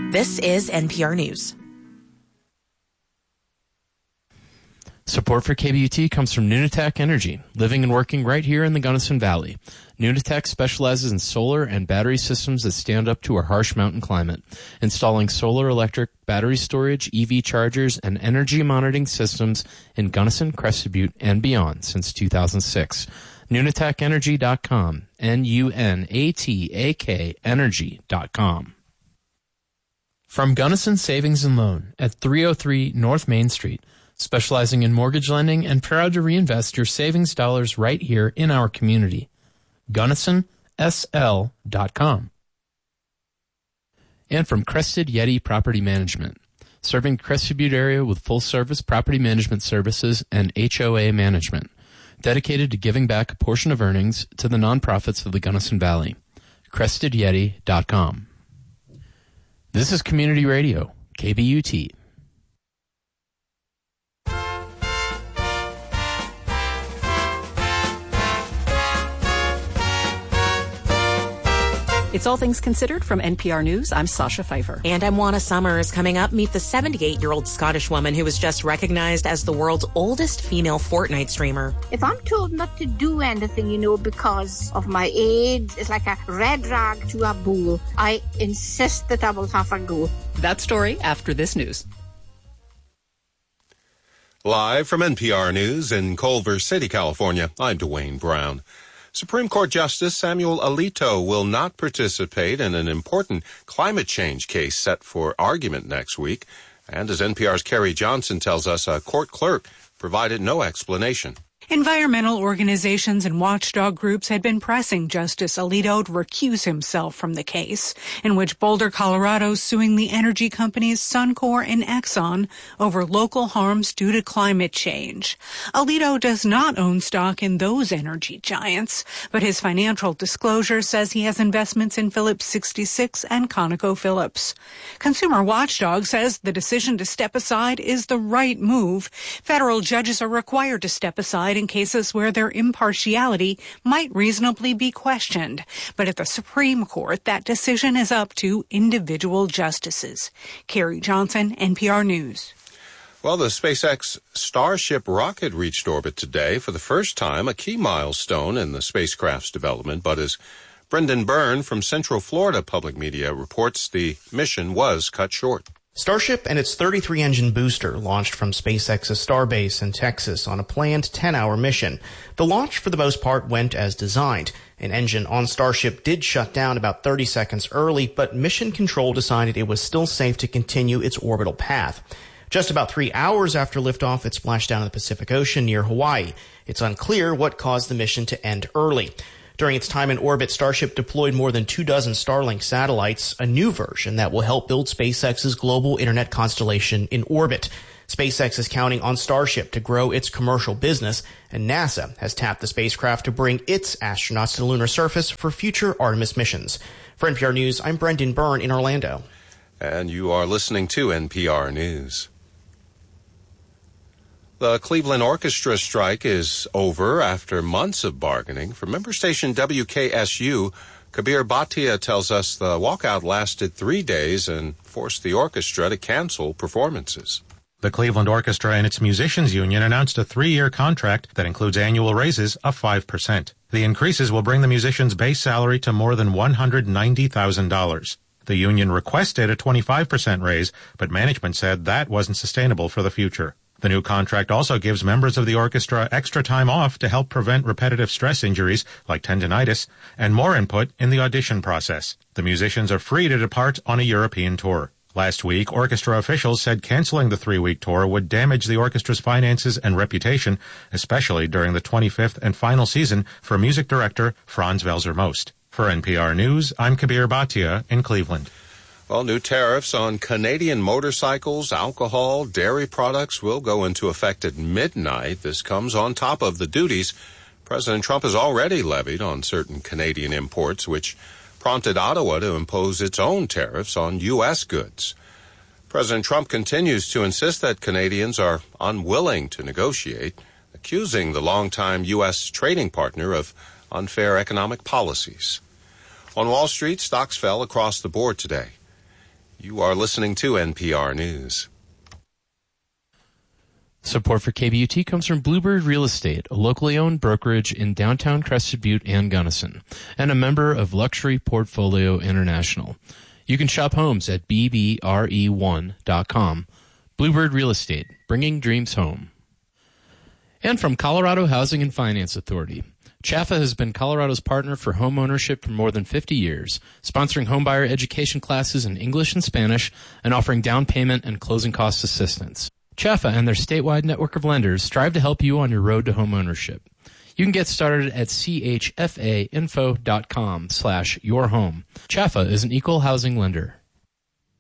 This is NPR News. Support for KBUT comes from Nunatech Energy, living and working right here in the Gunnison Valley. Nunatech specializes in solar and battery systems that stand up to our harsh mountain climate, installing solar electric battery storage, EV chargers, and energy monitoring systems in Gunnison, Crested Butte, and beyond since 2006. NunatechEnergy.com, Nunatak Energy.com. From Gunnison Savings and Loan at 303 North Main Street, specializing in mortgage lending and proud to reinvest your savings dollars right here in our community. GunnisonSL.com. And from Crested Yeti Property Management, serving Crested Butte area with full-service property management services and HOA management, dedicated to giving back a portion of earnings to the nonprofits of the Gunnison Valley. CrestedYeti.com. This is Community Radio, KBUT. It's All Things Considered from NPR News. I'm Sasha Pfeiffer. And I'm Juana Summers. Coming up, meet the 78-year-old Scottish woman who was just recognized as the world's oldest female Fortnite streamer. If I'm told not to do anything, because of my age, it's like a red rag to a bull. I insist that I will have a go. That story after this news. Live from NPR News in Culver City, California, I'm Dwayne Brown. Supreme Court Justice Samuel Alito will not participate in an important climate change case set for argument next week. And as NPR's Carrie Johnson tells us, a court clerk provided no explanation. Environmental organizations and watchdog groups had been pressing Justice Alito to recuse himself from the case, in which Boulder, Colorado is suing the energy companies Suncor and Exxon over local harms due to climate change. Alito does not own stock in those energy giants, but his financial disclosure says he has investments in Phillips 66 and ConocoPhillips. Consumer Watchdog says the decision to step aside is the right move. Federal judges are required to step aside in cases where their impartiality might reasonably be questioned. But at the Supreme Court, that decision is up to individual justices. Carrie Johnson, NPR News. Well, the SpaceX Starship rocket reached orbit today for the first time, a key milestone in the spacecraft's development. But as Brendan Byrne from Central Florida Public Media reports, the mission was cut short. Starship and its 33-engine booster launched from SpaceX's Starbase in Texas on a planned 10-hour mission. The launch, for the most part, went as designed. An engine on Starship did shut down about 30 seconds early, but Mission Control decided it was still safe to continue its orbital path. Just about 3 hours after liftoff, it splashed down in the Pacific Ocean near Hawaii. It's unclear what caused the mission to end early. During its time in orbit, Starship deployed more than 24 Starlink satellites, a new version that will help build SpaceX's global internet constellation in orbit. SpaceX is counting on Starship to grow its commercial business, and NASA has tapped the spacecraft to bring its astronauts to the lunar surface for future Artemis missions. For NPR News, I'm Brendan Byrne in Orlando. And you are listening to NPR News. The Cleveland Orchestra strike is over after months of bargaining. For member station WKSU, Kabir Bhatia tells us the walkout lasted 3 days and forced the orchestra to cancel performances. The Cleveland Orchestra and its musicians union announced a 3-year contract that includes annual raises of 5%. The increases will bring the musicians' base salary to more than $190,000. The union requested a 25% raise, but management said that wasn't sustainable for the future. The new contract also gives members of the orchestra extra time off to help prevent repetitive stress injuries like tendinitis and more input in the audition process. The musicians are free to depart on a European tour. Last week, orchestra officials said canceling the 3-week tour would damage the orchestra's finances and reputation, especially during the 25th and final season for music director Franz Welser-Most. For NPR News, I'm Kabir Bhatia in Cleveland. Well, new tariffs on Canadian motorcycles, alcohol, dairy products will go into effect at midnight. This comes on top of the duties President Trump has already levied on certain Canadian imports, which prompted Ottawa to impose its own tariffs on U.S. goods. President Trump continues to insist that Canadians are unwilling to negotiate, accusing the longtime U.S. trading partner of unfair economic policies. On Wall Street, stocks fell across the board today. You are listening to NPR News. Support for KBUT comes from Bluebird Real Estate, a locally owned brokerage in downtown Crested Butte and Gunnison, and a member of Luxury Portfolio International. You can shop homes at bbre1.com. Bluebird Real Estate, bringing dreams home. And from Colorado Housing and Finance Authority. CHAFA has been Colorado's partner for home ownership for more than 50 years, sponsoring homebuyer education classes in English and Spanish and offering down payment and closing cost assistance. CHAFA and their statewide network of lenders strive to help you on your road to home ownership. You can get started at chfainfo.com/yourhome. CHAFA is an equal housing lender.